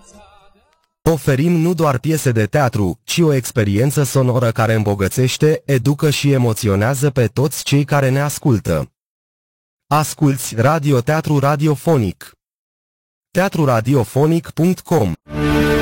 Oferim nu doar piese de teatru, ci o experiență sonoră care îmbogățește, educă și emoționează pe toți cei care ne ascultă. Asculți radioteatru radiofonic. teatruradiofonic.com